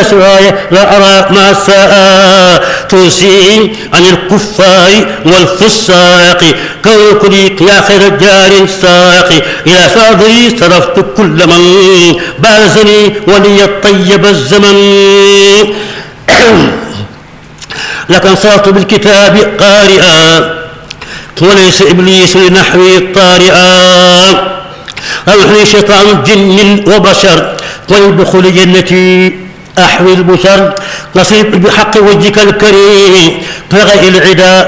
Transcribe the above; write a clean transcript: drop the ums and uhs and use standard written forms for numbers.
سواي لا أرى ما ساء توصي عن الكفار والفساق كوكلي يا خير جار ساقي إلى صدري صرفت كل من بازني ولي الطيب الزمن لك انصرت بالكتاب قارئا وليس إبليس لنحوي طارئا أوحني شيطان جن وبشر ويدخل جنتي أحوي البشر نصيب بحق وجهك الكريم فغي العدا